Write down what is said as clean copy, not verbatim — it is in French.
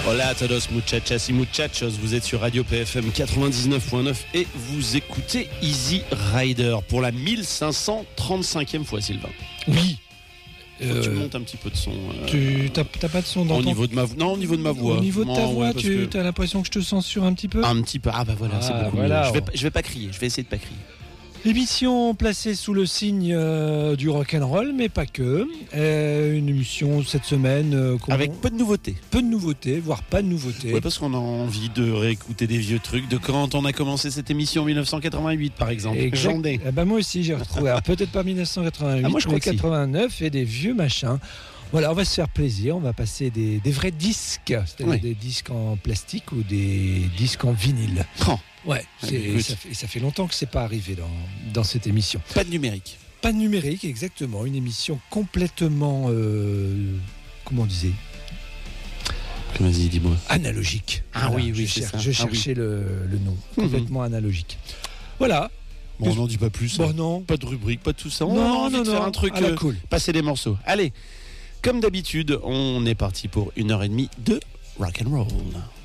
Hola a todos muchachas y muchachos, vous êtes sur Radio PFM 99.9 et vous écoutez Easy Rider pour la 1535e fois, Sylvain. Oui. Tu montes un petit peu de son. Tu t'as pas de son dans au ton... niveau de ma voix. Non, au niveau de ma voix. Au niveau de ta voix, tu as l'impression que je te censure un petit peu? Un petit peu. Ah bah voilà, c'est beaucoup mieux. Je vais pas crier, je vais essayer de pas crier. Émission placée sous le signe du rock'n'roll, mais pas que. Une émission cette semaine avec peu de nouveautés. Peu de nouveautés, voire pas de nouveautés. Ouais, parce qu'on a envie de réécouter des vieux trucs de quand on a commencé cette émission en 1988, par exemple. J'en ai. Moi aussi, j'ai retrouvé. Alors, peut-être pas 1988, moi, je crois mais 89 et des vieux machins. Voilà, on va se faire plaisir, on va passer des vrais disques, c'est-à-dire des disques en plastique ou des disques en vinyle. Oh. Ouais, ça fait longtemps que c'est pas arrivé dans cette émission. Pas de numérique. Pas de numérique, exactement. Une émission complètement, comment on disait ? Vas-y, dis-moi. Analogique. Ah voilà, oui, c'est ça. Je cherchais le nom. Complètement analogique. Voilà. Bon, on n'en dit pas plus. Bon, non. Pas de rubrique, pas de tout ça. On a a envie de faire un truc, cool. Passer des morceaux. Allez, comme d'habitude, on est parti pour 1h30 de rock'n'roll.